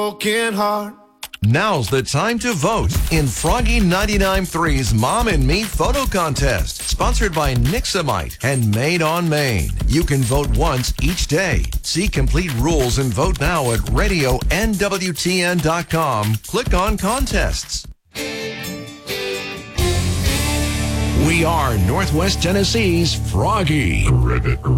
broken heart. Now's the time to vote in Froggy 99.3's Mom and Me Photo Contest, sponsored by Nixamite and Made on Maine. You can vote once each day. See complete rules and vote now at radionwtn.com. Click on contests. We are Northwest Tennessee's Froggy.